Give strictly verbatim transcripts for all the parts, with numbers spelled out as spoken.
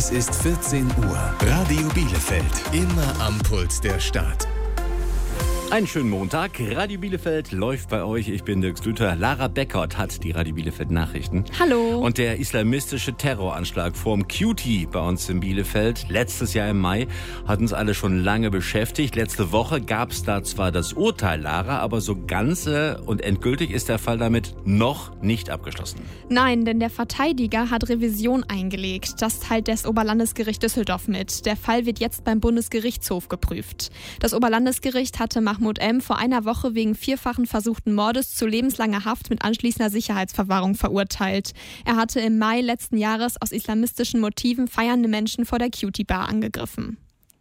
Es ist vierzehn Uhr. Radio Bielefeld. Immer am Puls der Stadt. Einen schönen Montag. Radio Bielefeld läuft bei euch. Ich bin Dirk Slüter. Lara Beckert hat die Radio Bielefeld Nachrichten. Hallo. Und der islamistische Terroranschlag vorm Cutie bei uns in Bielefeld letztes Jahr im Mai hat uns alle schon lange beschäftigt. Letzte Woche gab es da zwar das Urteil, Lara, aber so ganz äh, und endgültig ist der Fall damit noch nicht abgeschlossen. Nein, denn der Verteidiger hat Revision eingelegt. Das teilt das Oberlandesgericht Düsseldorf mit. Der Fall wird jetzt beim Bundesgerichtshof geprüft. Das Oberlandesgericht hatte Mahmoud M. vor einer Woche wegen vierfachen versuchten Mordes zu lebenslanger Haft mit anschließender Sicherheitsverwahrung verurteilt. Er hatte im Mai letzten Jahres aus islamistischen Motiven feiernde Menschen vor der Cutie Bar angegriffen.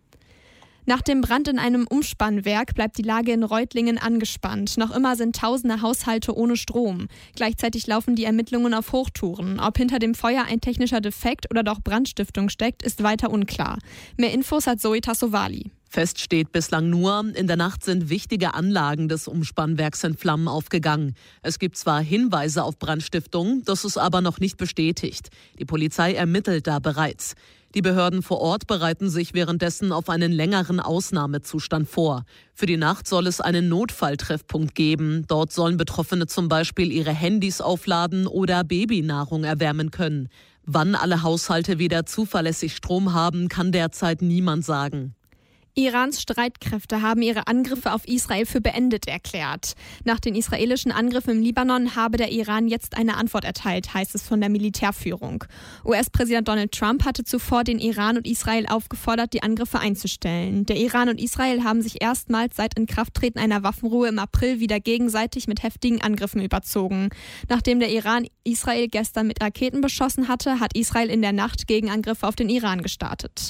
Nach dem Brand in einem Umspannwerk bleibt die Lage in Reutlingen angespannt. Noch immer sind tausende Haushalte ohne Strom. Gleichzeitig laufen die Ermittlungen auf Hochtouren. Ob hinter dem Feuer ein technischer Defekt oder doch Brandstiftung steckt, ist weiter unklar. Mehr Infos hat Zoe Tassovali. Fest steht bislang nur, in der Nacht sind wichtige Anlagen des Umspannwerks in Flammen aufgegangen. Es gibt zwar Hinweise auf Brandstiftung, das ist aber noch nicht bestätigt. Die Polizei ermittelt da bereits. Die Behörden vor Ort bereiten sich währenddessen auf einen längeren Ausnahmezustand vor. Für die Nacht soll es einen Notfalltreffpunkt geben. Dort sollen Betroffene zum Beispiel ihre Handys aufladen oder Babynahrung erwärmen können. Wann alle Haushalte wieder zuverlässig Strom haben, kann derzeit niemand sagen. Irans Streitkräfte haben ihre Angriffe auf Israel für beendet erklärt. Nach den israelischen Angriffen im Libanon habe der Iran jetzt eine Antwort erteilt, heißt es von der Militärführung. U S-Präsident Donald Trump hatte zuvor den Iran und Israel aufgefordert, die Angriffe einzustellen. Der Iran und Israel haben sich erstmals seit Inkrafttreten einer Waffenruhe im April wieder gegenseitig mit heftigen Angriffen überzogen. Nachdem der Iran Israel gestern mit Raketen beschossen hatte, hat Israel in der Nacht Gegenangriffe auf den Iran gestartet.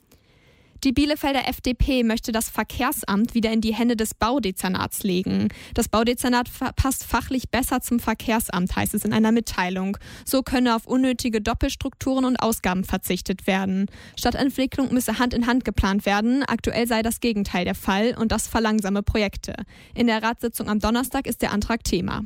Die Bielefelder F D P möchte das Verkehrsamt wieder in die Hände des Baudezernats legen. Das Baudezernat passt fachlich besser zum Verkehrsamt, heißt es in einer Mitteilung. So könne auf unnötige Doppelstrukturen und Ausgaben verzichtet werden. Stadtentwicklung müsse Hand in Hand geplant werden. Aktuell sei das Gegenteil der Fall und das verlangsame Projekte. In der Ratssitzung am Donnerstag ist der Antrag Thema.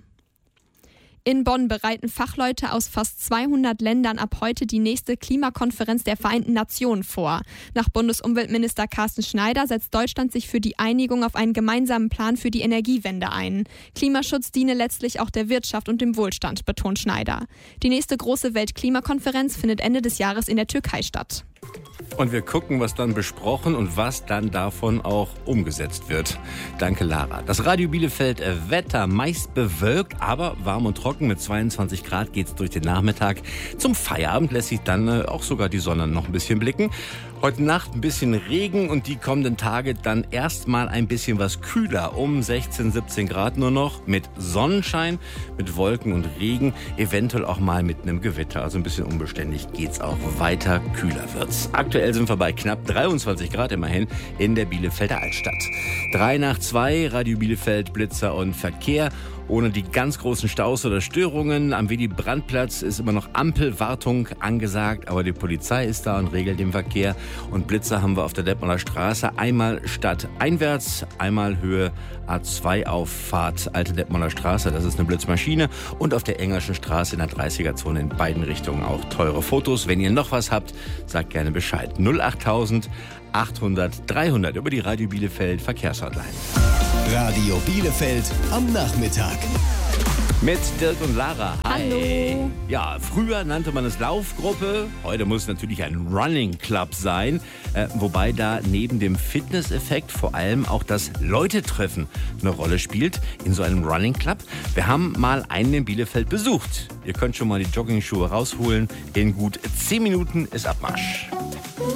In Bonn bereiten Fachleute aus fast zweihundert Ländern ab heute die nächste Klimakonferenz der Vereinten Nationen vor. Nach Bundesumweltminister Carsten Schneider setzt Deutschland sich für die Einigung auf einen gemeinsamen Plan für die Energiewende ein. Klimaschutz diene letztlich auch der Wirtschaft und dem Wohlstand, betont Schneider. Die nächste große Weltklimakonferenz findet Ende des Jahres in der Türkei statt. Und wir gucken, was dann besprochen und was dann davon auch umgesetzt wird. Danke, Lara. Das Radio Bielefeld Wetter meist bewölkt, aber warm und trocken. Mit zweiundzwanzig Grad geht's durch den Nachmittag. Zum Feierabend lässt sich dann äh, auch sogar die Sonne noch ein bisschen blicken. Heute Nacht ein bisschen Regen und die kommenden Tage dann erstmal ein bisschen was kühler. Um sechzehn, siebzehn Grad nur noch mit Sonnenschein, mit Wolken und Regen. Eventuell auch mal mit einem Gewitter. Also ein bisschen unbeständig geht's auch weiter. Kühler wird's. Aktuell sind wir bei knapp dreiundzwanzig Grad immerhin in der Bielefelder Altstadt. Drei nach zwei, Radio Bielefeld, Blitzer und Verkehr. Ohne die ganz großen Staus oder Störungen. Am Willy-Brandt-Platz ist immer noch Ampelwartung angesagt, aber die Polizei ist da und regelt den Verkehr. Und Blitzer haben wir auf der Detmolder Straße. Einmal stadteinwärts, einmal Höhe A zwei Auffahrt, alte Detmolder Straße, das ist eine Blitzmaschine. Und auf der Engerschen Straße in der dreißiger-Zone in beiden Richtungen auch teure Fotos. Wenn ihr noch was habt, sagt gerne Bescheid. null achttausend achthundert dreihundert über die Radio Bielefeld Verkehrshotline. Radio Bielefeld am Nachmittag. Mit Dirk und Lara. Hi. Hallo. Ja, früher nannte man es Laufgruppe. Heute muss es natürlich ein Running Club sein. Äh, wobei da neben dem Fitnesseffekt vor allem auch das Leute-Treffen eine Rolle spielt in so einem Running Club. Wir haben mal einen in Bielefeld besucht. Ihr könnt schon mal die Jogging-Schuhe rausholen. In gut zehn Minuten ist Abmarsch.